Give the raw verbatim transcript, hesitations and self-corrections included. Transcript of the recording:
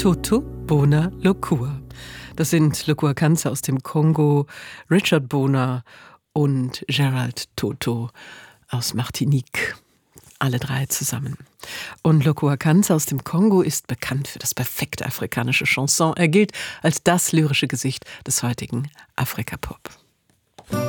Toto, Bona, Lokua. Das sind Lokua Kanza aus dem Kongo, Richard Bona und Gerald Toto aus Martinique. Alle drei zusammen. Und Lokua Kanza aus dem Kongo ist bekannt für das perfekte afrikanische Chanson. Er gilt als das lyrische Gesicht des heutigen Afrika-Pop.